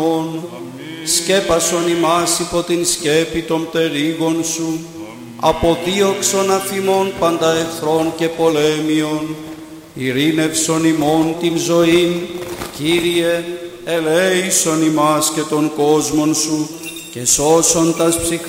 Σκέπασον ημάς υπό την σκέπη των πτερύγων σου, αποδίωξον αφημών πάντα εχθρών και πολέμιων, ειρήνευσον ημών την ζωήν, Κύριε, ελέησον ημάς και των κόσμων σου, και σώσον τας ψυχάς